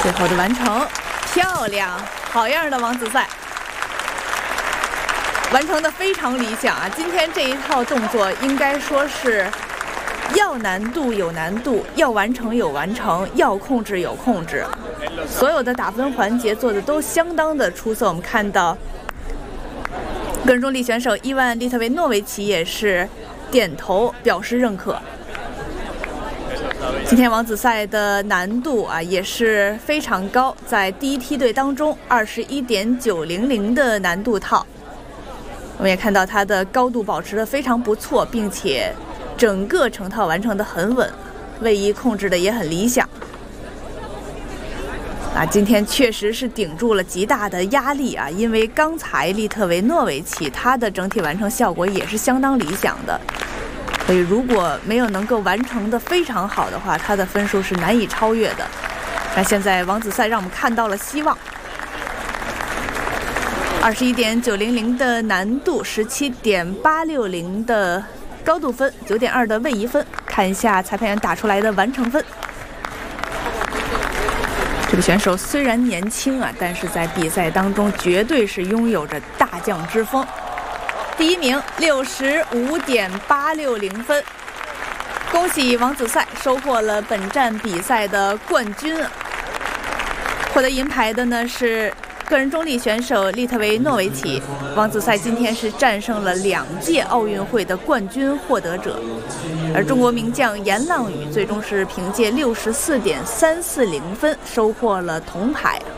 最后的完成，漂亮，好样的，王子赛，完成的非常理想啊！今天这一套动作应该说是要难度有难度，要完成有完成，要控制有控制，所有的打分环节做的都相当的出色。我们看到个人重力选手伊万·利特维诺维奇也是点头表示认可。今天王子赛的难度啊也是非常高，在第一梯队当中21.900的难度套，我们也看到他的高度保持得非常不错，并且整个成套完成得很稳，位移控制的也很理想。今天确实是顶住了极大的压力啊，因为刚才利特维诺维奇他的整体完成效果也是相当理想的。所以如果没有能够完成的非常好的话，他的分数是难以超越的。那现在王子赛让我们看到了希望。21.900的难度，17.860的高度分，9.2的位移分。看一下裁判员打出来的完成分。这个选手虽然年轻啊，但是在比赛当中绝对是拥有着大将之风。第一名65.860分，恭喜王子赛收获了本站比赛的冠军。获得银牌的呢是个人中立选手利特维诺维奇。王子赛今天是战胜了2届奥运会的冠军获得者，而中国名将严浪宇最终是凭借64.340分收获了铜牌。